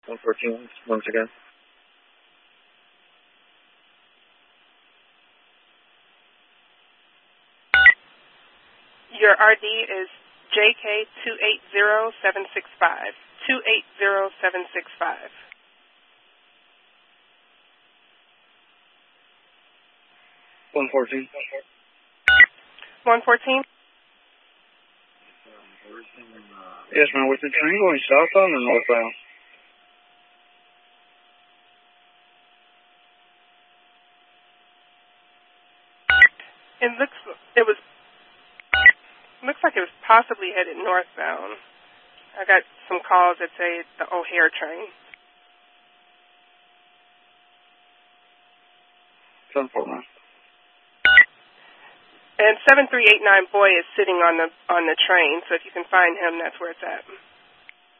114 once again. Your RD is JK280765. 280765. 114. 114? Yes, ma'am. Was the train going southbound or northbound? Looks like it was possibly headed northbound. I got some calls that say the O'Hare train. 74, ma'am. And 7389 Boy is sitting on the train, so if you can find him, that's where it's at.